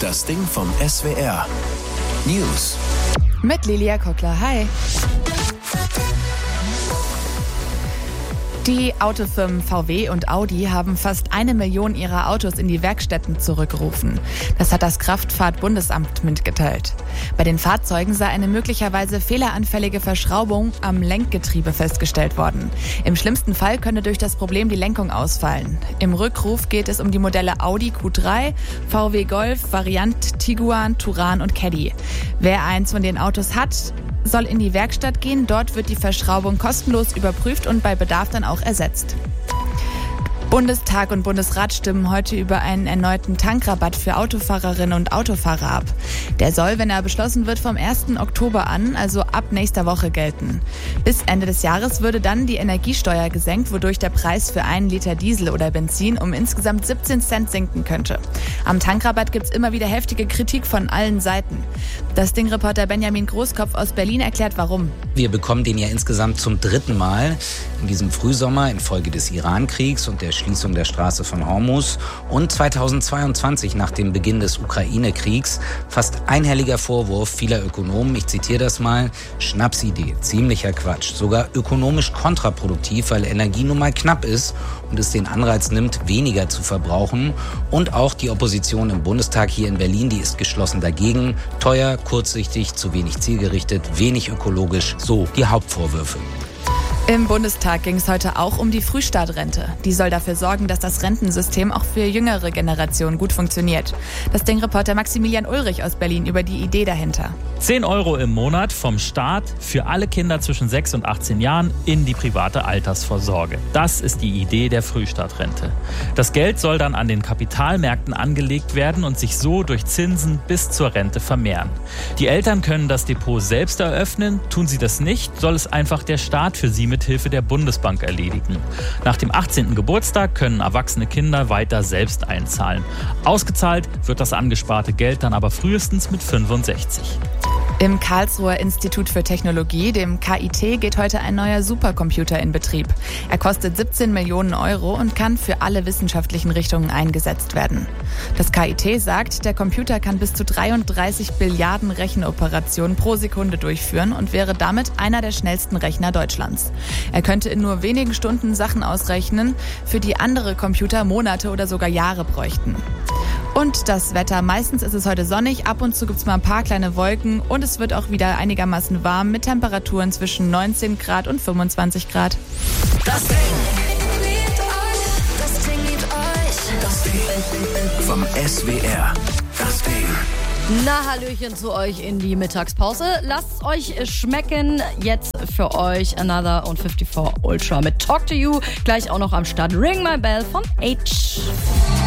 Das Ding vom SWR. News. Mit Lilia Kockler. Hi. Die Autofirmen VW und Audi haben fast 1 Million ihrer Autos in die Werkstätten zurückgerufen. Das hat das Kraftfahrtbundesamt mitgeteilt. Bei den Fahrzeugen sei eine möglicherweise fehleranfällige Verschraubung am Lenkgetriebe festgestellt worden. Im schlimmsten Fall könne durch das Problem die Lenkung ausfallen. Im Rückruf geht es um die Modelle Audi Q3, VW Golf, Variant Tiguan, Touran und Caddy. Wer eins von den Autos hat, soll in die Werkstatt gehen. Dort wird die Verschraubung kostenlos überprüft und bei Bedarf dann auch ersetzt. Bundestag und Bundesrat stimmen heute über einen erneuten Tankrabatt für Autofahrerinnen und Autofahrer ab. Der soll, wenn er beschlossen wird, vom 1. Oktober an, also ab nächster Woche gelten. Bis Ende des Jahres würde dann die Energiesteuer gesenkt, wodurch der Preis für 1 Liter Diesel oder Benzin um insgesamt 17 Cent sinken könnte. Am Tankrabatt gibt es immer wieder heftige Kritik von allen Seiten. Das Ding-Reporter Benjamin Großkopf aus Berlin erklärt, warum. Wir bekommen den ja insgesamt zum 3. Mal in diesem Frühsommer infolge des Iran-Kriegs und der Schließung der Straße von Hormuz und 2022 nach dem Beginn des Ukraine-Kriegs fast einhelliger Vorwurf vieler Ökonomen, ich zitiere das mal, Schnapsidee, ziemlicher Quatsch, sogar ökonomisch kontraproduktiv, weil Energie nun mal knapp ist und es den Anreiz nimmt, weniger zu verbrauchen. Und auch die Opposition im Bundestag hier in Berlin, die ist geschlossen dagegen. Teuer, kurzsichtig, zu wenig zielgerichtet, wenig ökologisch, so die Hauptvorwürfe. Im Bundestag ging es heute auch um die Frühstartrente. Die soll dafür sorgen, dass das Rentensystem auch für jüngere Generationen gut funktioniert. Das Ding-Reporter Maximilian Ulrich aus Berlin über die Idee dahinter. 10 € im Monat vom Staat für alle Kinder zwischen 6 und 18 Jahren in die private Altersvorsorge. Das ist die Idee der Frühstartrente. Das Geld soll dann an den Kapitalmärkten angelegt werden und sich so durch Zinsen bis zur Rente vermehren. Die Eltern können das Depot selbst eröffnen. Tun sie das nicht, soll es einfach der Staat für sie mithilfe der Bundesbank erledigen. Nach dem 18. Geburtstag können erwachsene Kinder weiter selbst einzahlen. Ausgezahlt wird das angesparte Geld dann aber frühestens mit 65. Im Karlsruher Institut für Technologie, dem KIT, geht heute ein neuer Supercomputer in Betrieb. Er kostet 17 Millionen € und kann für alle wissenschaftlichen Richtungen eingesetzt werden. Das KIT sagt, der Computer kann bis zu 33 Billiarden Rechenoperationen pro Sekunde durchführen und wäre damit einer der schnellsten Rechner Deutschlands. Er könnte in nur wenigen Stunden Sachen ausrechnen, für die andere Computer Monate oder sogar Jahre bräuchten. Und das Wetter. Meistens ist es heute sonnig, ab und zu gibt es mal ein paar kleine Wolken und es wird auch wieder einigermaßen warm mit Temperaturen zwischen 19 Grad und 25 Grad. Das Ding vom SWR. Das Ding. Na, Hallöchen zu euch in die Mittagspause. Lasst es euch schmecken. Jetzt für euch Another und 54 Ultra mit Talk to You. Gleich auch noch am Start Ring My Bell von H.